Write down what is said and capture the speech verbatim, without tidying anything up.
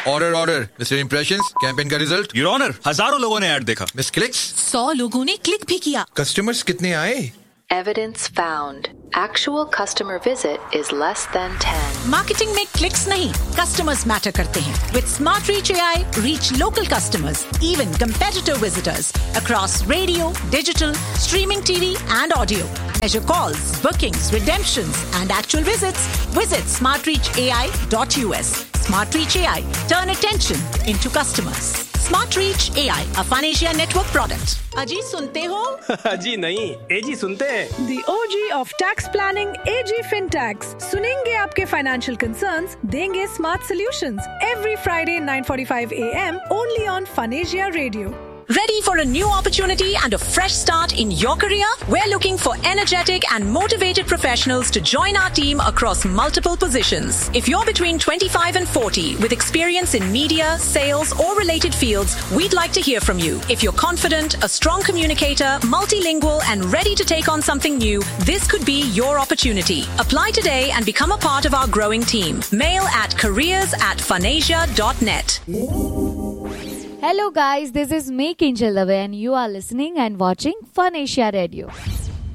Order order mister impressions, campaign का result. Your honour, हजारों लोगों ने ऐड देखा। मिस क्लिक्स, सौ लोगों ने क्लिक भी किया। कस्टमर्स कितने आए? Evidence found. Actual customer visit is less than ten. Marketing में क्लिक्स नहीं, कस्टमर्स मैटर करते हैं. With Smart Reach A I, reach local customers, even competitor visitors across radio, digital, streaming T V and audio. Measure calls, bookings, redemptions and actual visits. Visit smart reach A I dot U S. Smart Reach A I. Turn attention into customers. Smart Reach A I, a Phanesia network product. अजी सुनते हो? अजी नहीं, एजी सुनते हैं। The O G of tax planning, A G FinTax. सुनेंगे आपके financial concerns, देंगे smart solutions. Every Friday nine forty-five A M only on Phanesia Radio. Ready for a new opportunity and a fresh start in your career? We're looking for energetic and motivated professionals to join our team across multiple positions. If you're between twenty-five and forty with experience in media, sales or related fields, we'd like to hear from you. If you're confident, a strong communicator, multilingual and ready to take on something new, this could be your opportunity. Apply today and become a part of our growing team. Mail at careers at phanesia dot net. Hello guys, this is me Kinjal Dave and you are listening and watching Phanesia Radio.